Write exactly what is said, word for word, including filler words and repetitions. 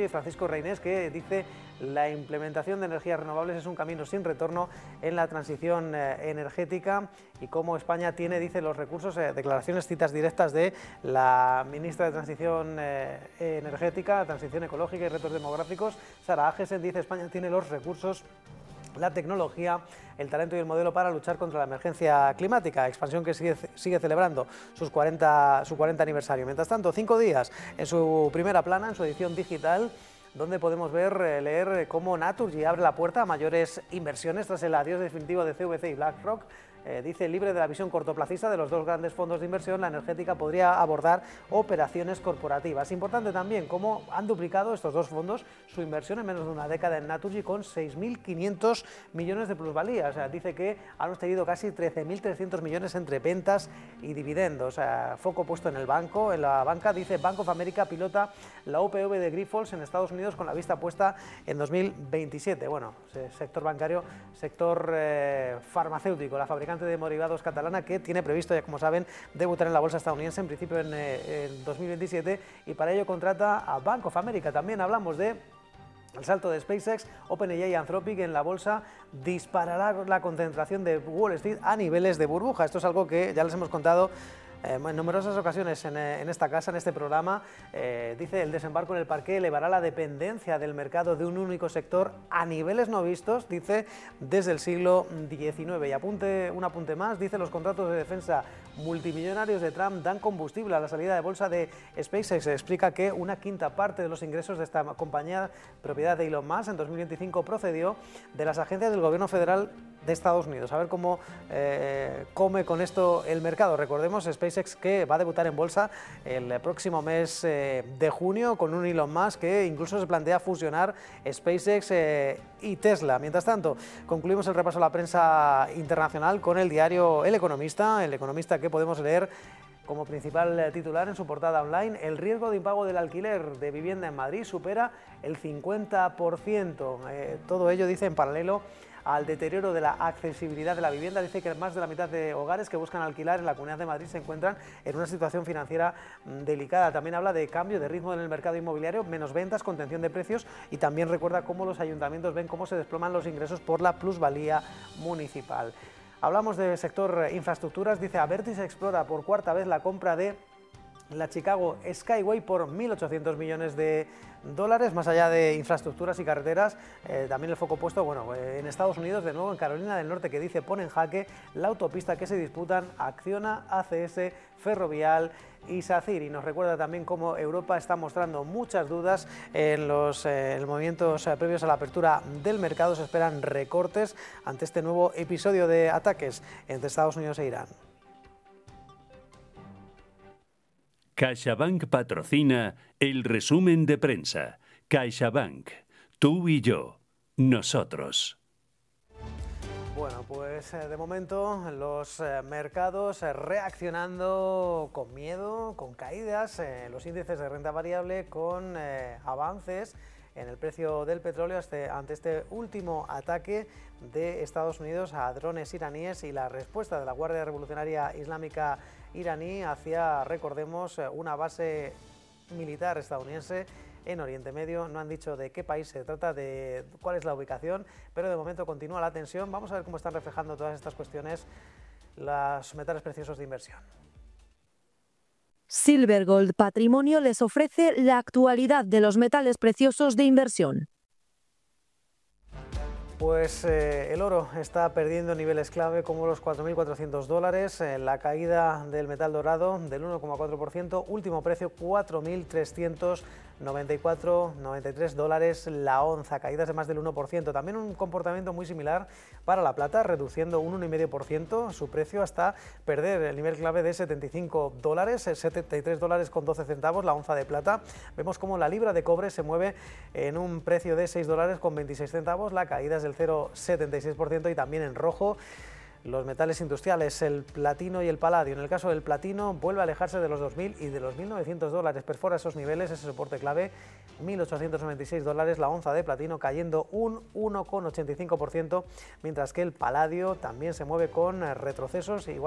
Energy, Francisco Reynés, que dice la implementación de energías renovables es un camino sin retorno en la transición eh, energética y cómo España tiene, dice, los recursos, eh, declaraciones, citas directas de la ministra de Transición eh, Energética, Transición Ecológica y Retos Demográficos, Sara Agesen, dice España tiene los recursos, la tecnología, el talento y el modelo para luchar contra la emergencia climática, expansión que sigue, sigue celebrando sus cuarenta, su cuarenta aniversario. Mientras tanto, cinco días en su primera plana, en su edición digital, donde podemos ver, eh, leer cómo Naturgy abre la puerta a mayores inversiones tras el adiós definitivo de C V C y BlackRock. Eh, dice, libre de la visión cortoplacista de los dos grandes fondos de inversión, la energética podría abordar operaciones corporativas. Importante también cómo han duplicado estos dos fondos su inversión en menos de una década en Naturgy con seis mil quinientos millones de plusvalía. O sea, dice que han obtenido casi trece mil trescientos millones entre ventas y dividendos. O sea, foco puesto en el banco, en la banca. Dice, Bank of America pilota la O P V de Grifols en Estados Unidos con la vista puesta en dos mil veintisiete. Bueno, sector bancario, sector eh, farmacéutico, la fabricante de derivados catalana, que tiene previsto, ya como saben, debutar en la bolsa estadounidense en principio en, eh, en dos mil veintisiete, y para ello contrata a Bank of America. También hablamos de el salto de SpaceX, OpenAI y Anthropic en la bolsa disparará la concentración de Wall Street a niveles de burbuja. Esto es algo que ya les hemos contado Eh, en numerosas ocasiones en, en esta casa, en este programa. Eh, dice, el desembarco en el parqué elevará la dependencia del mercado de un único sector a niveles no vistos, dice, desde el siglo diecinueve. Y apunte, un apunte más, dice, los contratos de defensa multimillonarios de Trump dan combustible a la salida de bolsa de SpaceX. Se explica que una quinta parte de los ingresos de esta compañía, propiedad de Elon Musk, en dos mil veinticinco procedió de las agencias del gobierno federal de Estados Unidos. A ver cómo eh, come con esto el mercado. Recordemos, SpaceX que va a debutar en bolsa el próximo mes eh, de junio con un Elon Musk que incluso se plantea fusionar SpaceX eh, y Tesla. Mientras tanto, concluimos el repaso a la prensa internacional con el diario El Economista, el Economista que podemos leer como principal titular en su portada online: el riesgo de impago del alquiler de vivienda en Madrid supera el cincuenta por ciento. Eh, todo ello, dice, en paralelo al deterioro de la accesibilidad de la vivienda. Dice que más de la mitad de hogares que buscan alquilar en la Comunidad de Madrid se encuentran en una situación financiera delicada. También habla de cambio de ritmo en el mercado inmobiliario, menos ventas, contención de precios, y también recuerda cómo los ayuntamientos ven cómo se desploman los ingresos por la plusvalía municipal. Hablamos del sector infraestructuras. Dice, Abertis explora por cuarta vez la compra de la Chicago Skyway por mil ochocientos millones de dólares. Más allá de infraestructuras y carreteras, eh, también el foco puesto, bueno, eh, en Estados Unidos, de nuevo en Carolina del Norte, que dice pone en jaque la autopista que se disputan Acciona, A C S, Ferrovial y SACIR. Y nos recuerda también cómo Europa está mostrando muchas dudas en los eh, movimientos eh, previos a la apertura del mercado. Se esperan recortes ante este nuevo episodio de ataques entre Estados Unidos e Irán. CaixaBank patrocina el resumen de prensa. CaixaBank, tú y yo, nosotros. Bueno, pues de momento los mercados reaccionando con miedo, con caídas, eh, los índices de renta variable con eh, avances en el precio del petróleo este, ante este último ataque de Estados Unidos a drones iraníes y la respuesta de la Guardia Revolucionaria Islámica iraní hacia, recordemos, una base militar estadounidense en Oriente Medio. No han dicho de qué país se trata, de cuál es la ubicación, pero de momento continúa la tensión. Vamos a ver cómo están reflejando todas estas cuestiones los metales preciosos de inversión. Silver Gold Patrimonio les ofrece la actualidad de los metales preciosos de inversión. Pues eh, el oro está perdiendo niveles clave como los cuatro mil cuatrocientos dólares, eh, la caída del metal dorado del uno coma cuatro por ciento, último precio cuatro mil trescientos noventa y cuatro coma noventa y tres dólares la onza, caídas de más del uno por ciento. También un comportamiento muy similar para la plata, reduciendo un uno coma cinco por ciento su precio hasta perder el nivel clave de setenta y cinco dólares, setenta y tres dólares con doce centavos la onza de plata. Vemos como la libra de cobre se mueve en un precio de seis dólares con veintiséis centavos, la caída es del cero coma setenta y seis por ciento, y también en rojo los metales industriales, el platino y el paladio. En el caso del platino vuelve a alejarse de los dos mil y de los mil novecientos dólares, perfora esos niveles, ese soporte clave, mil ochocientos noventa y seis dólares la onza de platino, cayendo un uno coma ochenta y cinco por ciento, mientras que el paladio también se mueve con retrocesos, igual